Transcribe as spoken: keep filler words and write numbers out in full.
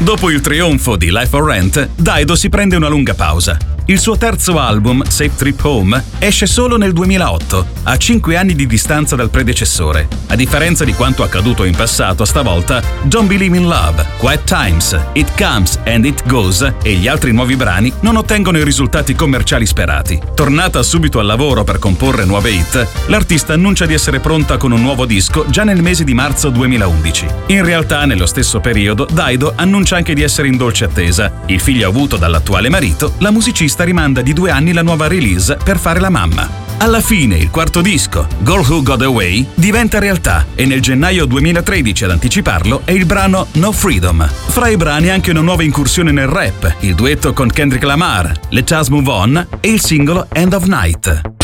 Dopo il trionfo di Life for Rent, Dido si prende una lunga pausa. Il suo terzo album, Safe Trip Home, esce solo nel duemilaotto, a cinque anni di distanza dal predecessore. A differenza di quanto accaduto in passato, stavolta Don't Believe in Love, Quiet Times, It Comes and It Goes e gli altri nuovi brani non ottengono i risultati commerciali sperati. Tornata subito al lavoro per comporre nuove hit, l'artista annuncia di essere pronta con un nuovo disco già nel mese di marzo duemilaundici. In realtà, nello stesso periodo, Dido annuncia anche di essere in dolce attesa. Il figlio avuto dall'attuale marito, la musicista rimanda di due anni la nuova release per fare la mamma. Alla fine, il quarto disco, Girl Who Got Away, diventa realtà e nel gennaio duemilatredici ad anticiparlo è il brano No Freedom. Fra i brani anche una nuova incursione nel rap, il duetto con Kendrick Lamar, Let Us Move On e il singolo End of Night.